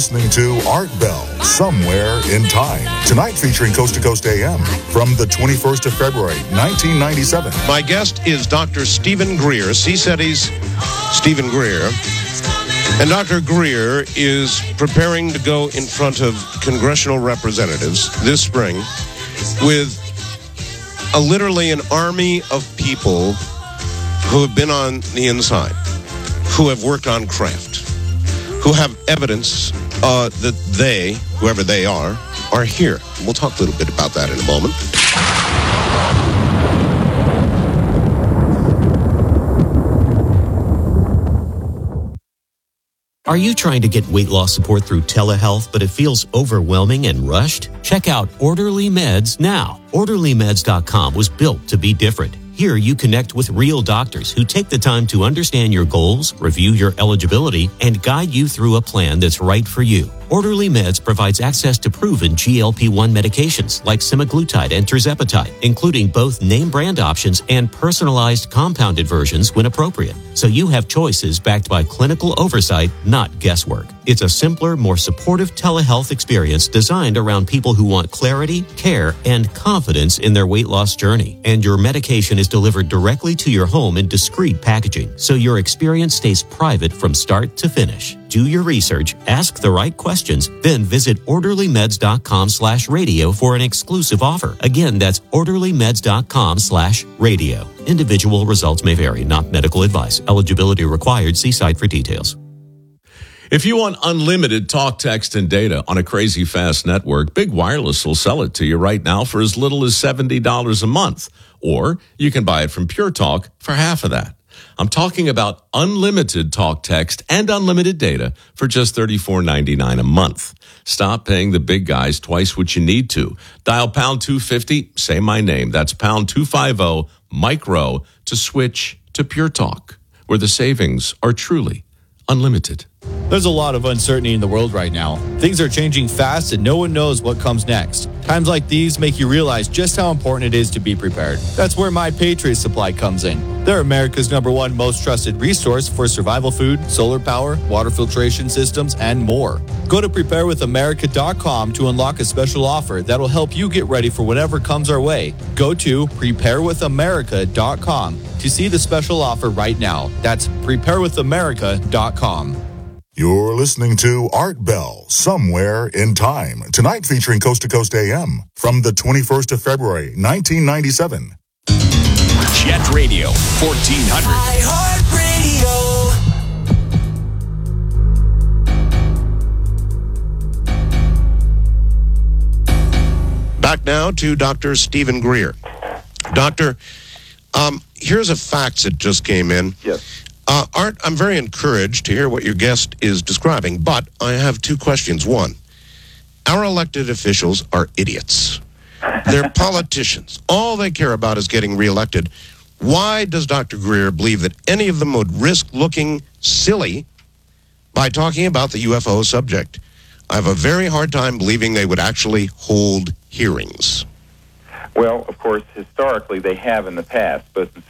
listening to Art Bell, Somewhere in Time. Tonight featuring Coast to Coast AM from the 21st of February, 1997. My guest is Dr. Stephen Greer, CSETI's Stephen Greer. And Dr. Greer is preparing to go in front of congressional representatives this spring with literally an army of people who have been on the inside, who have worked on craft, who have evidence that they, whoever they are here. We'll talk a little bit about that in a moment. Are you trying to get weight loss support through telehealth, but it feels overwhelming and rushed? Check out Orderly Meds now. OrderlyMeds.com was built to be different. Here you connect with real doctors who take the time to understand your goals, review your eligibility, and guide you through a plan that's right for you. Orderly Meds provides access to proven GLP-1 medications like semaglutide and tirzepatide, including both name brand options and personalized compounded versions when appropriate. So you have choices backed by clinical oversight, not guesswork. It's a simpler, more supportive telehealth experience designed around people who want clarity, care, and confidence in their weight loss journey. And your medication is delivered directly to your home in discreet packaging, so your experience stays private from start to finish. Do your research, ask the right questions, then visit orderlymeds.com/radio for an exclusive offer. Again, that's orderlymeds.com/radio. Individual results may vary, not medical advice. Eligibility required. See site for details. If you want unlimited talk, text, and data on a crazy fast network, Big Wireless will sell it to you right now for as little as $70 a month. Or you can buy it from Pure Talk for half of that. I'm talking about unlimited talk, text, and unlimited data for just $34.99 a month. Stop paying the big guys twice what you need to. Dial pound 250, say my name. That's pound 250, micro, to switch to Pure Talk, where the savings are truly unlimited. There's a lot of uncertainty in the world right now. Things are changing fast and no one knows what comes next. Times like these make you realize just how important it is to be prepared. That's where My Patriot Supply comes in. They're America's #1 most trusted resource for survival food, solar power, water filtration systems, and more. Go to preparewithamerica.com to unlock a special offer that'll help you get ready for whatever comes our way. Go to preparewithamerica.com to see the special offer right now. That's preparewithamerica.com. You're listening to Art Bell, Somewhere in Time. Tonight featuring Coast to Coast AM from the 21st of February, 1997. Jet Radio, 1400. Back now to Dr. Stephen Greer. Doctor, here's a fax that just came in. Yes. Art, I'm very encouraged to hear what your guest is describing, but I have two questions. One, our elected officials are idiots. They're politicians. All they care about is getting reelected. Why does Dr. Greer believe that any of them would risk looking silly by talking about the UFO subject? I have a very hard time believing they would actually hold hearings. Well, of course, historically they have in the past, both in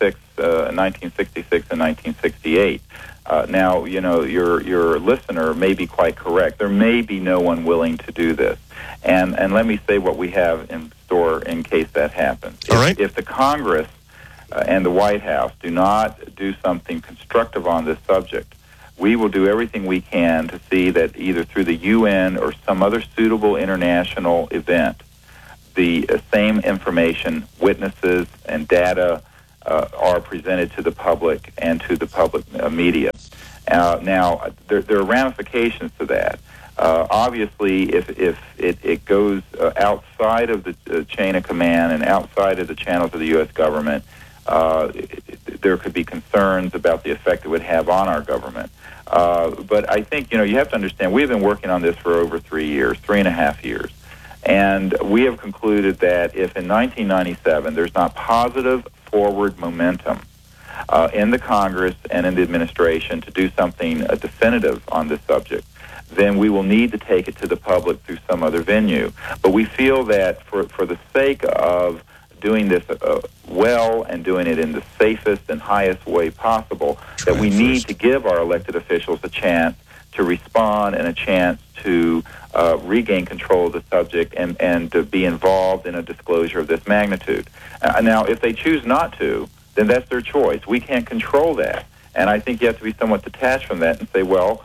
1966 and 1968. Now, you know, your listener may be quite correct. There may be no one willing to do this. And let me say what we have in store in case that happens. All right. If the Congress and the White House do not do something constructive on this subject, we will do everything we can to see that either through the UN or some other suitable international event, the same information, witnesses, and data are presented to the public and to the public media. Now, there are ramifications to that. Obviously, if it goes outside of the chain of command and outside of the channels of the U.S. government, there could be concerns about the effect it would have on our government. But I think, you have to understand, we've been working on this for over 3.5 years. And we have concluded that if in 1997 there's not positive forward momentum in the Congress and in the administration to do something definitive on this subject, then we will need to take it to the public through some other venue. But we feel that for the sake of doing this well and doing it in the safest and highest way possible, that we need to give our elected officials a chance to respond and a chance to regain control of the subject and to be involved in a disclosure of this magnitude. Now, if they choose not to, then that's their choice. We can't control that. And I think you have to be somewhat detached from that and say, well,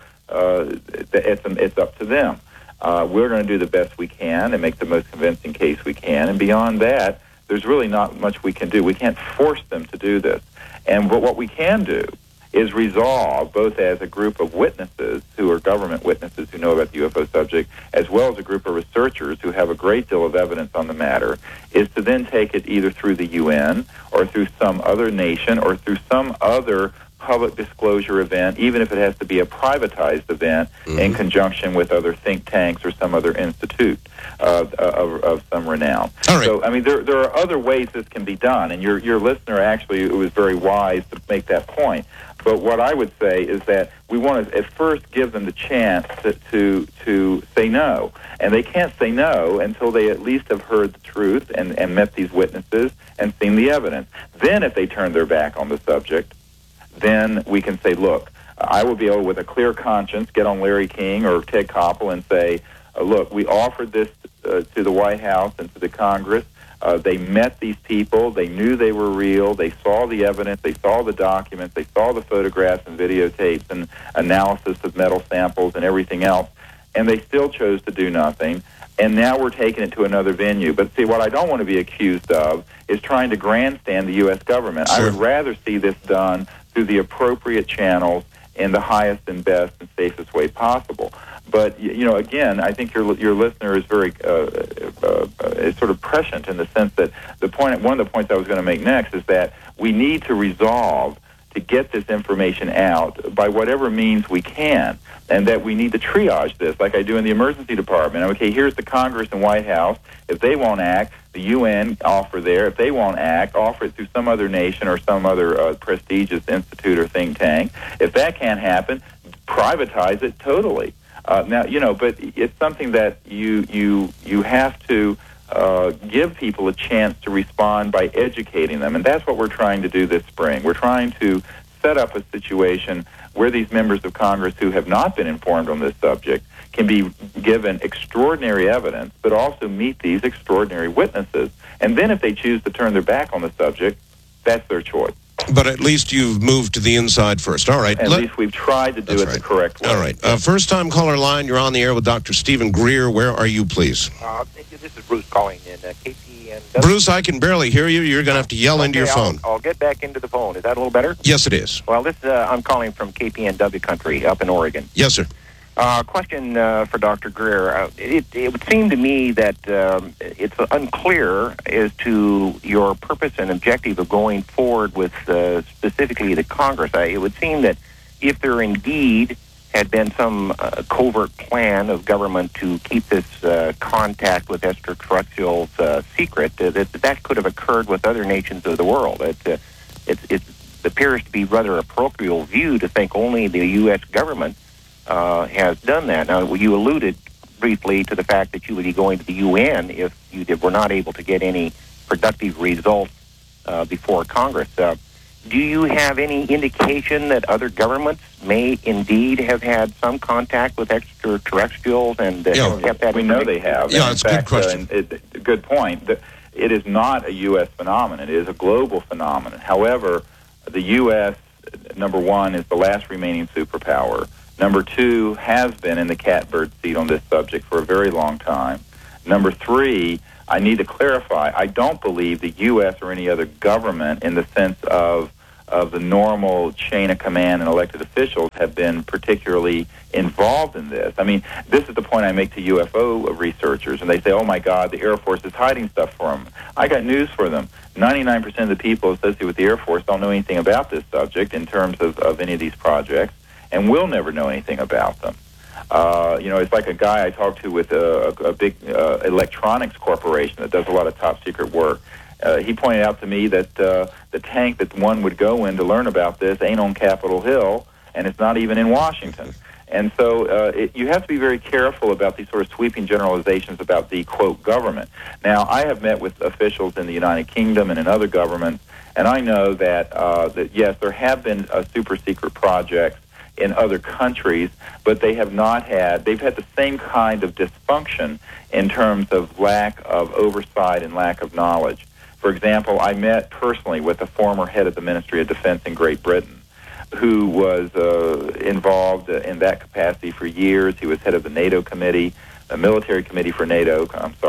it's up to them. We're going to do the best we can and make the most convincing case we can. And beyond that, there's really not much we can do. We can't force them to do this. But what we can do is resolve, both as a group of witnesses who are government witnesses who know about the UFO subject, as well as a group of researchers who have a great deal of evidence on the matter, is to then take it either through the UN or through some other nation or through some other public disclosure event, even if it has to be a privatized event, in conjunction with other think tanks or some other institute of some renown. All right. So, I mean, there are other ways this can be done, and your listener actually was very wise to make that point. But what I would say is that we want to at first give them the chance to say no. And they can't say no until they at least have heard the truth and met these witnesses and seen the evidence. Then if they turn their back on the subject, then we can say, look, I will be able, with a clear conscience, get on Larry King or Ted Koppel and say, look, we offered this to the White House and to the Congress. They met these people. They knew they were real. They saw the evidence. They saw the documents. They saw the photographs and videotapes and analysis of metal samples and everything else. And they still chose to do nothing. And now we're taking it to another venue. But see, what I don't want to be accused of is trying to grandstand the U.S. government. Sure. I would rather see this done through the appropriate channels in the highest and best and safest way possible. But, again, I think your listener is very is sort of prescient in the sense that one of the points I was going to make next is that we need to resolve to get this information out by whatever means we can, and that we need to triage this like I do in the emergency department. Okay, here's the Congress and White House. If they won't act, the UN offer there. If they won't act, offer it through some other nation or some other prestigious institute or think tank. If that can't happen, privatize it totally. But it's something that you have to give people a chance to respond by educating them. And that's what we're trying to do this spring. We're trying to set up a situation where these members of Congress who have not been informed on this subject can be given extraordinary evidence, but also meet these extraordinary witnesses. And then if they choose to turn their back on the subject, that's their choice. But at least you've moved to the inside first. All right. At least we've tried to do it the correct way. All right. First-time caller line, you're on the air with Dr. Stephen Greer. Where are you, please? This is Bruce calling in KPN. Bruce, I can barely hear you. You're going to have to yell into your phone. I'll get back into the phone. Is that a little better? Yes, it is. Well, I'm calling from KPNW country up in Oregon. Yes, sir. Question for Dr. Greer. It would seem to me that it's unclear as to your purpose and objective of going forward with specifically the Congress. It would seem that if there indeed had been some covert plan of government to keep this contact with extraterrestrials secret, that could have occurred with other nations of the world. It appears to be rather a parochial view to think only the U.S. government has done that. Now, you alluded briefly to the fact that you would be going to the UN if you were not able to get any productive results before Congress. Do you have any indication that other governments may indeed have had some contact with extraterrestrials and kept that? We know they have. Yeah, it's a good question. Good point. It is not a U.S. phenomenon. It is a global phenomenon. However, the U.S., number one, is the last remaining superpower. Number two, has been in the catbird seat on this subject for a very long time. Number three, I need to clarify, I don't believe the U.S. or any other government in the sense of the normal chain of command and elected officials have been particularly involved in this. I mean, this is the point I make to UFO researchers, and they say, oh, my God, the Air Force is hiding stuff from them. I got news for them. 99% of the people associated with the Air Force don't know anything about this subject in terms of any of these projects, and will never know anything about them. It's like a guy I talked to with a big electronics corporation that does a lot of top-secret work. He pointed out to me that the tank that one would go in to learn about this ain't on Capitol Hill, and it's not even in Washington. And so you have to be very careful about these sort of sweeping generalizations about the, quote, government. Now, I have met with officials in the United Kingdom and in other governments, and I know that yes, there have been super-secret projects in other countries, but they've had the same kind of dysfunction in terms of lack of oversight and lack of knowledge. For example, I met personally with the former head of the Ministry of Defense in Great Britain, who was involved in that capacity for years. He was head of the NATO committee, the military committee for NATO,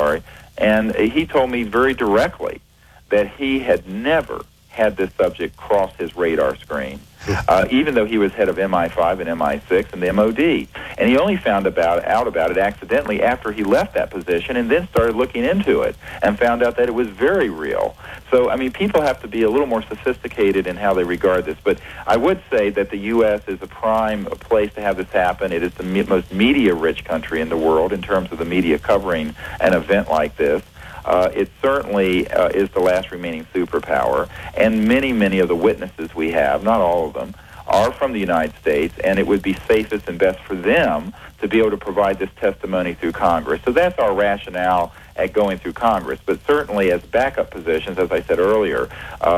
and he told me very directly that he had never had this subject cross his radar screen, even though he was head of MI5 and MI6 and the MOD. And he only found out about it accidentally after he left that position, and then started looking into it and found out that it was very real. So, I mean, people have to be a little more sophisticated in how they regard this. But I would say that the U.S. is a prime place to have this happen. It is the most media-rich country in the world in terms of the media covering an event like this. It certainly is the last remaining superpower, and many of the witnesses we have, not all of them, are from the United States, and it would be safest and best for them to be able to provide this testimony through Congress. So that's our rationale at going through Congress. But certainly as backup positions, as I said earlier,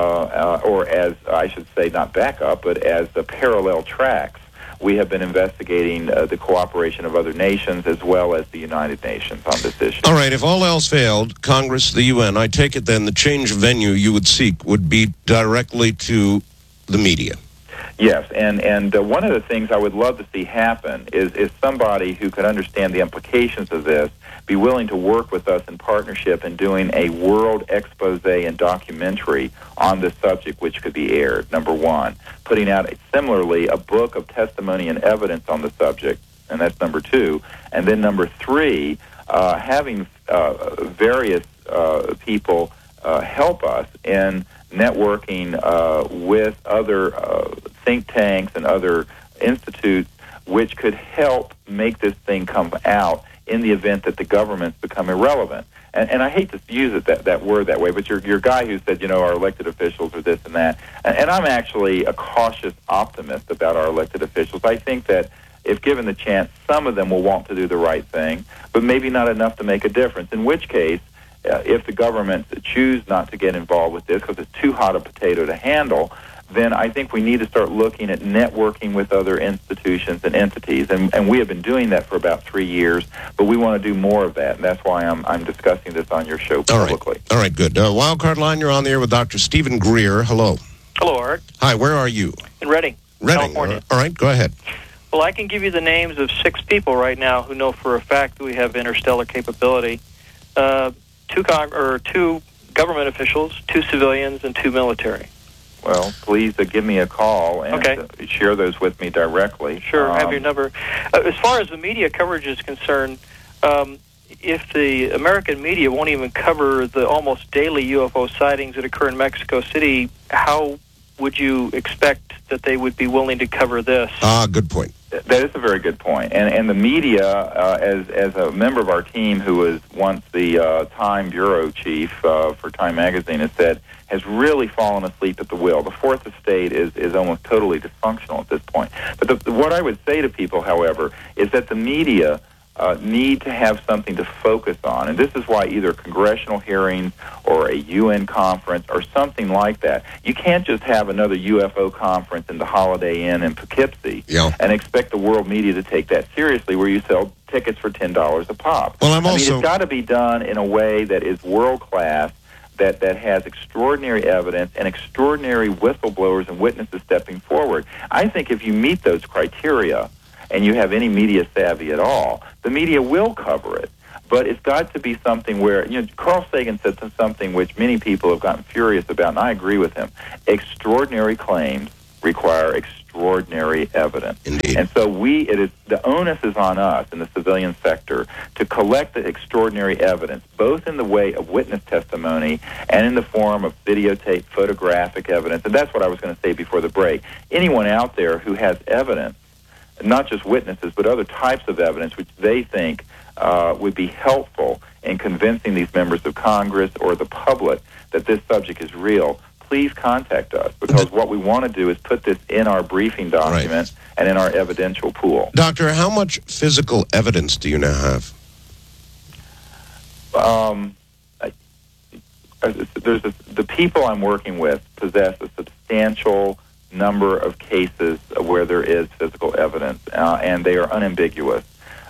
or as I should say not backup, but as the parallel tracks, we have been investigating the cooperation of other nations as well as the United Nations on this issue. All right, if all else failed, Congress, the UN, I take it then the change of venue you would seek would be directly to the media. Yes, and one of the things I would love to see happen is somebody who could understand the implications of this, be willing to work with us in partnership in doing a world expose and documentary on this subject, which could be aired, number one. Putting out, similarly, a book of testimony and evidence on the subject, and that's number two. And then number three, having various people help us in networking with other think tanks and other institutes which could help make this thing come out in the event that the governments become irrelevant. And I hate to use it that word that way, but your guy who said, our elected officials are this and that, and I'm actually a cautious optimist about our elected officials. I think that if given the chance, some of them will want to do the right thing, but maybe not enough to make a difference, in which case, if the governments choose not to get involved with this because it's too hot a potato to handle, then I think we need to start looking at networking with other institutions and entities. And we have been doing that for about 3 years, but we want to do more of that. And that's why I'm discussing this on your show publicly. All right, good. Wildcard Line, you're on the air with Dr. Stephen Greer. Hello. Hello, Art. Hi, where are you? In Redding, California. All right, go ahead. Well, I can give you the names of 6 people right now who know for a fact that we have interstellar capability. Two government officials, 2 civilians, and 2 military. Well, please give me a call and share those with me directly. Sure, I have your number. As far as the media coverage is concerned, if the American media won't even cover the almost daily UFO sightings that occur in Mexico City, how would you expect that they would be willing to cover this? Good point. That is a very good point. And the media, as a member of our team who was once the Time Bureau chief for Time Magazine, has said, has really fallen asleep at the wheel. The fourth estate is almost totally dysfunctional at this point. But what I would say to people, however, is that the media need to have something to focus on. And this is why either congressional hearings or a UN conference or something like that. You can't just have another UFO conference in the Holiday Inn in Poughkeepsie and expect the world media to take that seriously, where you sell tickets for $10 a pop. Well, it's got to be done in a way that is world-class, that has extraordinary evidence and extraordinary whistleblowers and witnesses stepping forward. I think if you meet those criteria and you have any media savvy at all, the media will cover it. But it's got to be something where, Carl Sagan said something which many people have gotten furious about, and I agree with him. Extraordinary claims require extraordinary evidence. Indeed. And so the onus is on us in the civilian sector to collect the extraordinary evidence, both in the way of witness testimony and in the form of videotape, photographic evidence. And that's what I was going to say before the break. Anyone out there who has evidence, not just witnesses, but other types of evidence which they think would be helpful in convincing these members of Congress or the public that this subject is real, please contact us, because what we want to do is put this in our briefing document and in our evidential pool. Doctor, how much physical evidence do you now have? The people I'm working with possess a substantial number of cases where there is physical evidence, and they are unambiguous.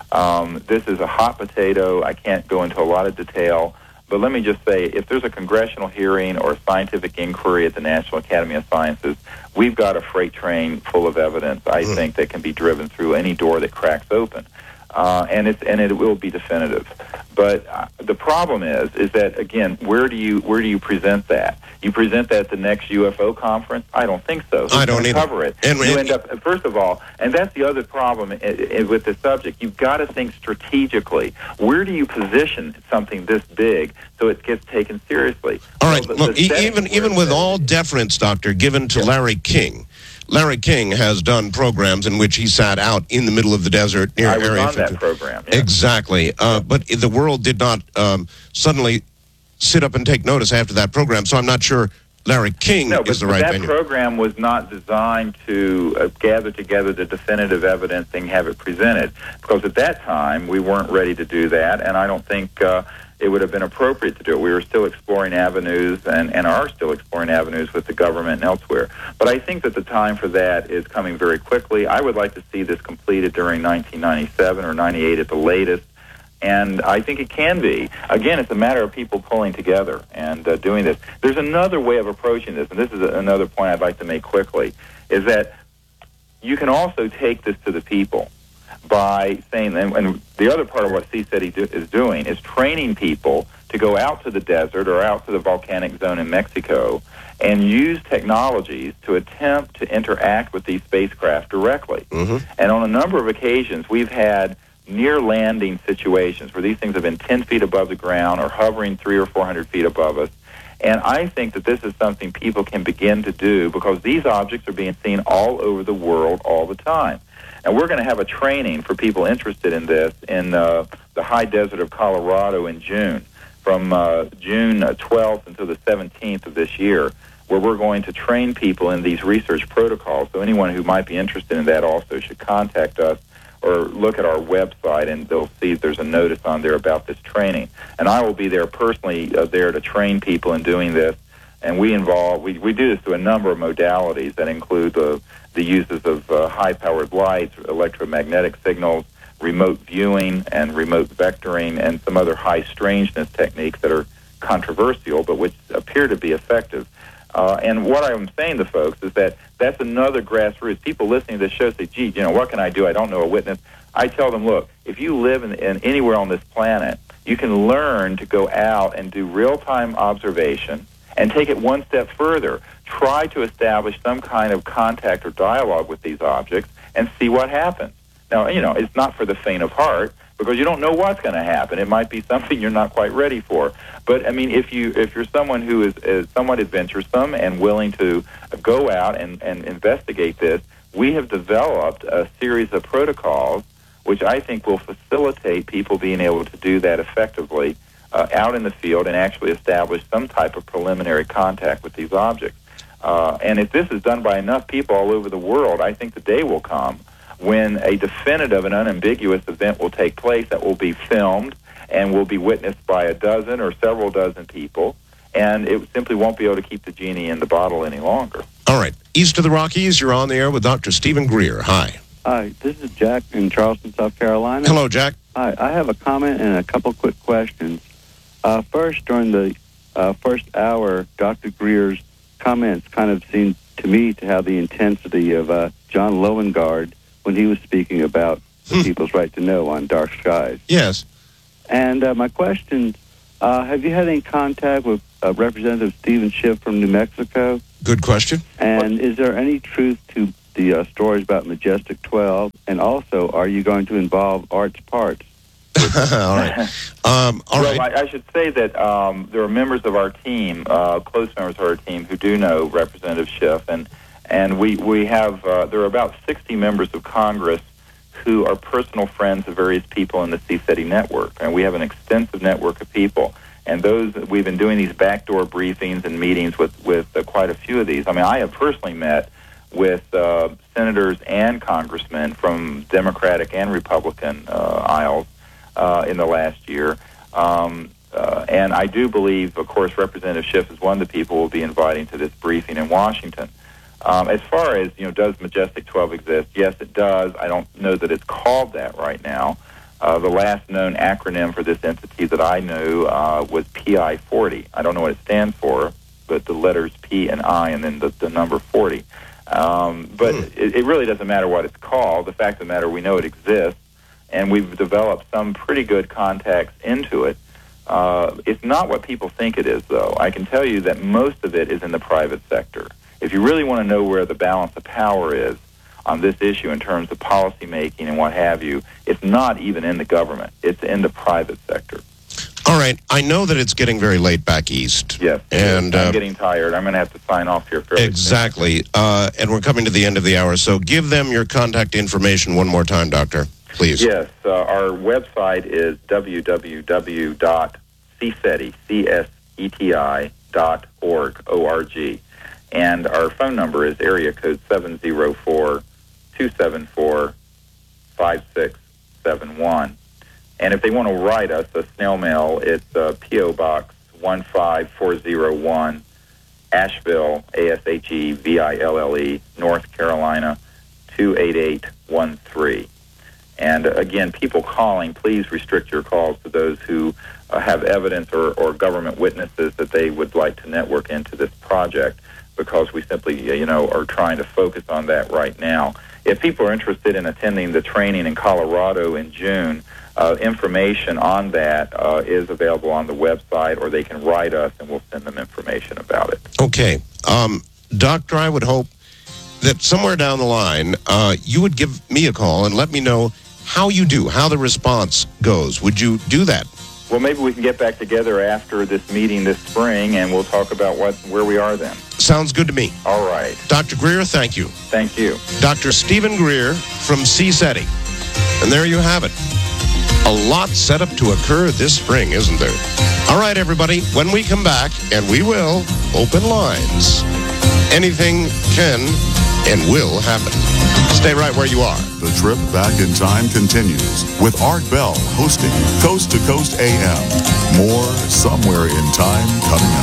This is a hot potato. I can't go into a lot of detail, but let me just say, if there's a congressional hearing or a scientific inquiry at the National Academy of Sciences, we've got a freight train full of evidence, I think, that can be driven through any door that cracks open. And it will be definitive. But the problem is that, again, where do you present that? You present that at the next UFO conference? I don't think so. I don't either. Cover it. And you end up, first of all, and that's the other problem with this subject. You've got to think strategically. Where do you position something this big so it gets taken seriously? All right. Look, even with all deference, Doctor, given to Larry King. Larry King has done programs in which he sat out in the middle of the desert near Area 51. I was on that program. Yeah. Exactly. But the world did not suddenly sit up and take notice after that program, so I'm not sure Larry King is the right venue. That program was not designed to gather together the definitive evidence and have it presented, because at that time we weren't ready to do that, and I don't think it would have been appropriate to do it. We were still exploring avenues and are still exploring avenues with the government and elsewhere. But I think that the time for that is coming very quickly. I would like to see this completed during 1997 or 98 at the latest. And I think it can be. Again, it's a matter of people pulling together and doing this. There's another way of approaching this, and this is another point I'd like to make quickly, is that you can also take this to the people by saying, and the other part of what CSETI is doing is training people to go out to the desert or out to the volcanic zone in Mexico and use technologies to attempt to interact with these spacecraft directly. Mm-hmm. And on a number of occasions, we've had near landing situations where these things have been 10 feet above the ground or hovering 300 or 400 feet above us. And I think that this is something people can begin to do because these objects are being seen all over the world all the time. And we're going to have a training for people interested in this in the high desert of Colorado in June, from June 12th until the 17th of this year, where we're going to train people in these research protocols. So anyone who might be interested in that also should contact us or look at our website, and they'll see there's a notice on there about this training. And I will be there personally there to train people in doing this. And we do this through a number of modalities that include the uses of high-powered lights, electromagnetic signals, remote viewing, and remote vectoring, and some other high-strangeness techniques that are controversial but which appear to be effective. And what I'm saying to folks is that that's another grassroots. People listening to this show say, gee, what can I do? I don't know a witness. I tell them, look, if you live in anywhere on this planet, you can learn to go out and do real-time observation and take it one step further. Try to establish some kind of contact or dialogue with these objects and see what happens. Now, it's not for the faint of heart, because you don't know what's going to happen. It might be something you're not quite ready for. But, I mean, if you're someone who is somewhat adventuresome and willing to go out and investigate this, we have developed a series of protocols which I think will facilitate people being able to do that effectively out in the field and actually establish some type of preliminary contact with these objects. And if this is done by enough people all over the world, I think the day will come when a definitive and unambiguous event will take place that will be filmed and will be witnessed by a dozen or several dozen people, and it simply won't be able to keep the genie in the bottle any longer. All right. East of the Rockies, you're on the air with Dr. Stephen Greer. Hi. Hi, this is Jack in Charleston, South Carolina. Hello, Jack. Hi, I have a comment and a couple quick questions. First, during the first hour, Dr. Greer's comments kind of seemed to me to have the intensity of John Lowengarde when he was speaking about the people's right to know on Dark Skies. Yes. And my question, have you had any contact with Representative Stephen Schiff from New Mexico? Good question. And is there any truth to the stories about Majestic 12? And also, are you going to involve Art's parts? All right. All right. Well, I should say that there are members of our team, close members of our team, who do know Representative Schiff, and we have there are about 60 members of Congress who are personal friends of various people in the CSETI network, and we have an extensive network of people. And those we've been doing these backdoor briefings and meetings with quite a few of these. I mean, I have personally met with senators and congressmen from Democratic and Republican aisles in the last year. And I do believe, of course, Representative Schiff is one of the people we'll be inviting to this briefing in Washington. As far as, does Majestic 12 exist? Yes, it does. I don't know that it's called that right now. The last known acronym for this entity that I knew was PI-40. I don't know what it stands for, but the letters P and I and then the number 40. But it really doesn't matter what it's called. The fact of the matter, we know it exists, and we've developed some pretty good contacts into it. It's not what people think it is, though. I can tell you that most of it is in the private sector. If you really want to know where the balance of power is on this issue in terms of policy making and what have you, it's not even in the government. It's in the private sector. All right. I know that it's getting very late back east. Yes. And I'm getting tired. I'm going to have to sign off here fairly exactly. And we're coming to the end of the hour. So give them your contact information one more time, Doctor, please. Yes. Our website is www.cseti.org, O-R-G. And our phone number is area code 704-274-5671. And if they want to write us a snail mail, it's P.O. Box 15401, Asheville, Asheville, North Carolina, 28813. And again, people calling, please restrict your calls to those who have evidence or government witnesses that they would like to network into this project, because we simply, are trying to focus on that right now. If people are interested in attending the training in Colorado in June, information on that is available on the website, or they can write us and we'll send them information about it. Okay. Doctor, I would hope that somewhere down the line, you would give me a call and let me know how you do, how the response goes. Would you do that? Well, maybe we can get back together after this meeting this spring, and we'll talk about where we are then. Sounds good to me. All right. Dr. Greer, thank you. Thank you. Dr. Stephen Greer from CSETI. And there you have it. A lot set up to occur this spring, isn't there? All right, everybody, when we come back, and we will, open lines. Anything can and will happen. Stay right where you are. The trip back in time continues with Art Bell hosting Coast to Coast AM. More Somewhere in Time coming up.